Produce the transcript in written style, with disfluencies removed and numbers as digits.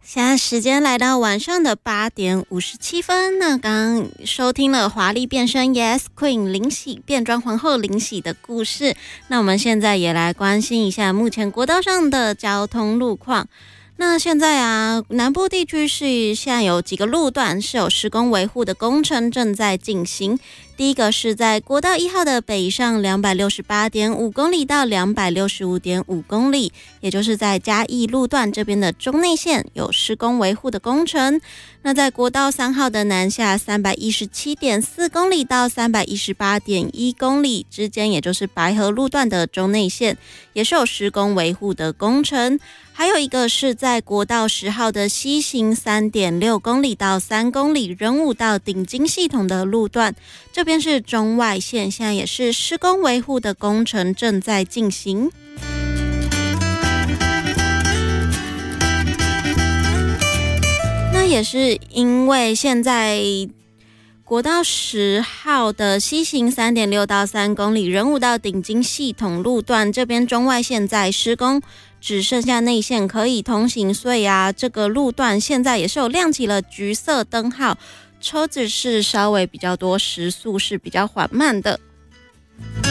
现在时间来到晚上的8点57分。那刚刚收听了华丽变身 Yes Queen 灵喜变装皇后灵喜的故事，那我们现在也来关心一下目前国道上的交通路况。那现在啊，南部地区是现在有几个路段是有施工维护的工程正在进行。第一个是在国道1号的北上 268.5 公里到 265.5 公里，也就是在嘉义路段这边的中内线有施工维护的工程。那在国道3号的南下 317.4 公里到 318.1 公里之间，也就是白河路段的中内线也是有施工维护的工程。还有一个是在国道10号的西行 3.6 公里到3公里仁武到顶金系统的路段，这边是中外线，现在也是施工维护的工程正在进行。那也是因为现在国道10号的西行 3.6 到3公里仁武到顶金系统路段，这边中外线在施工，只剩下内线可以通行，所以啊，这个路段现在也是有亮起了橘色灯号，车子是稍微比较多，时速是比较缓慢的。